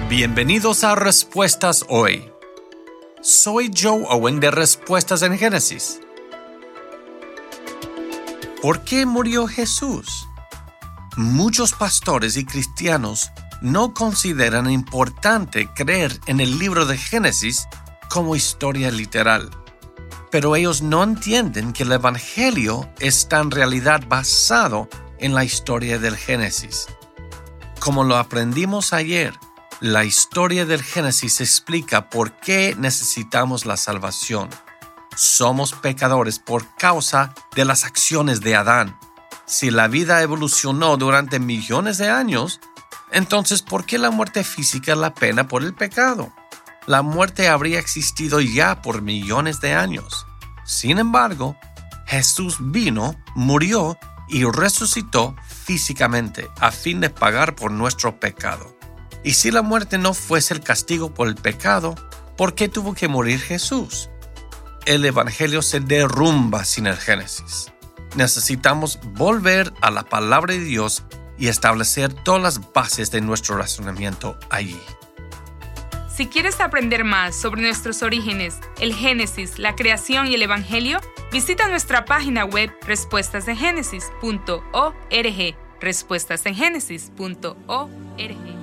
Bienvenidos a Respuestas Hoy. Soy Joe Owen de Respuestas en Génesis. ¿Por qué murió Jesús? Muchos pastores y cristianos no consideran importante creer en el libro de Génesis como historia literal. Pero ellos no entienden que el Evangelio está en realidad basado en la historia del Génesis. Como lo aprendimos ayer, la historia del Génesis explica por qué necesitamos la salvación. Somos pecadores por causa de las acciones de Adán. Si la vida evolucionó durante millones de años, entonces ¿por qué la muerte física es la pena por el pecado? La muerte habría existido ya por millones de años. Sin embargo, Jesús vino, murió y resucitó físicamente a fin de pagar por nuestro pecado. Y si la muerte no fuese el castigo por el pecado, ¿por qué tuvo que morir Jesús? El Evangelio se derrumba sin el Génesis. Necesitamos volver a la palabra de Dios y establecer todas las bases de nuestro razonamiento allí. Si quieres aprender más sobre nuestros orígenes, el Génesis, la creación y el Evangelio, visita nuestra página web respuestasengenesis.org. respuestasengenesis.org